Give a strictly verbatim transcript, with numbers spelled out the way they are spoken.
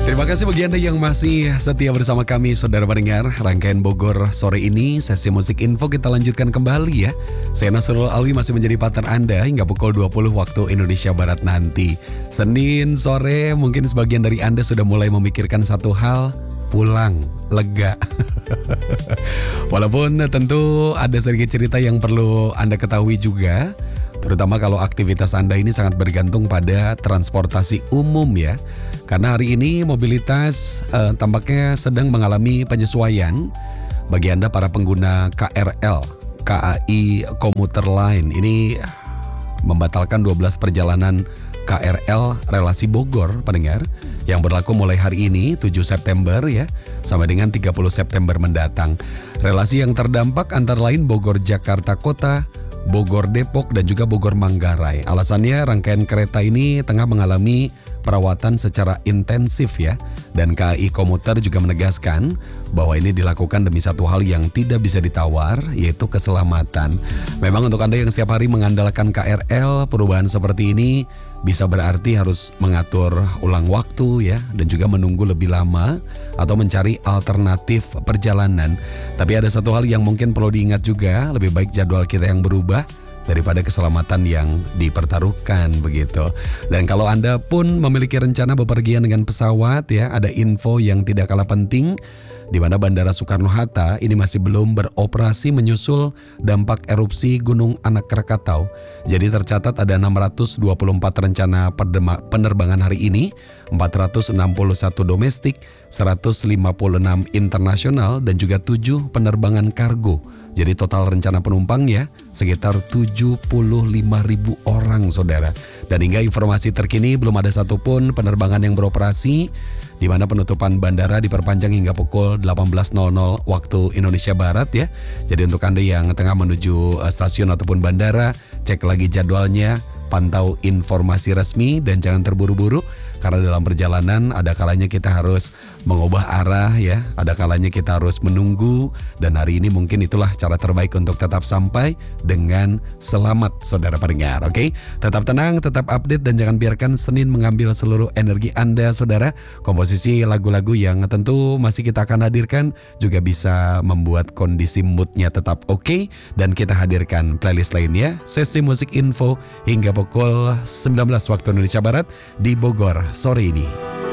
Terima kasih bagi Anda yang masih setia bersama kami, saudara pendengar. Rangkaian Bogor sore ini, sesi musik info kita lanjutkan kembali ya. Saya Nasrul Alwi masih menjadi partner Anda hingga pukul dua puluh waktu Indonesia Barat nanti. Senin sore, mungkin sebagian dari Anda sudah mulai memikirkan satu hal, pulang, lega. Walaupun tentu ada sedikit cerita yang perlu Anda ketahui juga, terutama kalau aktivitas Anda ini sangat bergantung pada transportasi umum ya. Karena hari ini mobilitas eh, tampaknya sedang mengalami penyesuaian bagi Anda para pengguna K R L, K A I Komuter Line. Ini membatalkan dua belas perjalanan K R L relasi Bogor, pendengar, yang berlaku mulai hari ini tujuh September ya, sampai dengan tiga puluh September mendatang. Relasi yang terdampak antara lain Bogor Jakarta Kota, Bogor Depok, dan juga Bogor Manggarai. Alasannya rangkaian kereta ini tengah mengalami perawatan secara intensif ya. Dan K A I Komuter juga menegaskan bahwa ini dilakukan demi satu hal yang tidak bisa ditawar, yaitu keselamatan. Memang untuk Anda yang setiap hari mengandalkan K R L, perubahan seperti ini bisa berarti harus mengatur ulang waktu ya, dan juga menunggu lebih lama atau mencari alternatif perjalanan. Tapi ada satu hal yang mungkin perlu diingat juga, lebih baik jadwal kita yang berubah daripada keselamatan yang dipertaruhkan begitu. Dan kalau Anda pun memiliki rencana bepergian dengan pesawat ya, ada info yang tidak kalah penting, di mana Bandara Soekarno-Hatta ini masih belum beroperasi menyusul dampak erupsi Gunung Anak Krakatau. Jadi tercatat ada enam ratus dua puluh empat rencana penerbangan hari ini, empat ratus enam puluh satu domestik, seratus lima puluh enam internasional, dan juga tujuh penerbangan kargo. Jadi total rencana penumpang ya sekitar tujuh puluh lima ribu orang, saudara. Dan hingga informasi terkini belum ada satupun penerbangan yang beroperasi, di mana penutupan bandara diperpanjang hingga pukul delapan belas nol nol waktu Indonesia Barat ya. Jadi untuk Anda yang tengah menuju stasiun ataupun bandara, cek lagi jadwalnya, pantau informasi resmi, dan jangan terburu-buru karena dalam perjalanan ada kalanya kita harus mengubah arah ya, ada kalanya kita harus menunggu, dan hari ini mungkin itulah cara terbaik untuk tetap sampai dengan selamat, saudara pendengar. Oke, tetap tenang, tetap update, dan jangan biarkan Senin mengambil seluruh energi Anda, saudara. Komposisi lagu-lagu yang tentu masih kita akan hadirkan juga bisa membuat kondisi moodnya tetap oke, dan kita hadirkan playlist lainnya, sesi musik info hingga pukul sembilan belas waktu Indonesia Barat di Bogor sore ini.